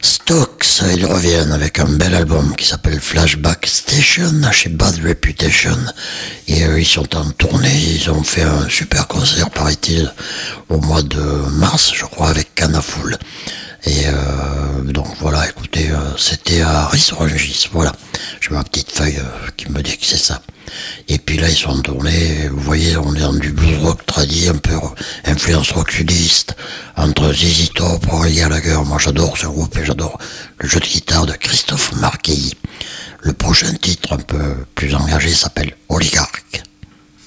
Stokes, ils reviennent avec un bel album qui s'appelle Flashback Station chez Bad Reputation. Et ils sont en tournée, ils ont fait un super concert, paraît-il, au mois de mars, je crois, avec Canafoul. Et donc voilà, écoutez, c'était à Ris-Orangis, voilà. J'ai ma petite feuille qui me dit que c'est ça. Et puis là, ils sont en tournée, vous voyez, on est dans du blues rock tradit, un peu influence rock sudiste, entre ZZ Top, Rory Gallagher. Moi j'adore ce groupe et j'adore le jeu de guitare de Christophe Marquilly. Le prochain titre, un peu plus engagé, s'appelle Oligarque.